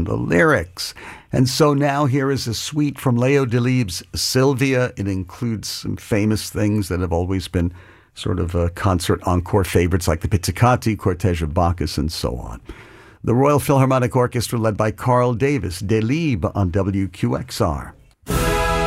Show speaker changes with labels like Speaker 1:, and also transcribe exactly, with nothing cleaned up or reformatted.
Speaker 1: the lyrics. And so now here is a suite from Leo Delibes' Sylvia. It includes some famous things that have always been sort of uh, concert encore favorites like the Pizzicati, Cortege of Bacchus, and so on. The Royal Philharmonic Orchestra led by Carl Davis, Delibes on W Q X R.